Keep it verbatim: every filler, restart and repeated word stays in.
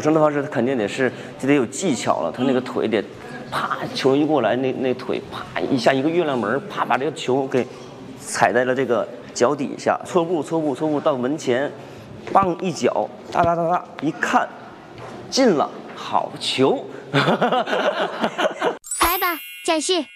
声的方式，他肯定得是就得有技巧了，他那个腿得，啪，球一过来，那那腿啪一下一个月亮门，啪把这个球给踩在了这个脚底下，错步错步错步到门前，棒一脚，哒哒哒哒，一看，进了，好球！ 来吧，展示。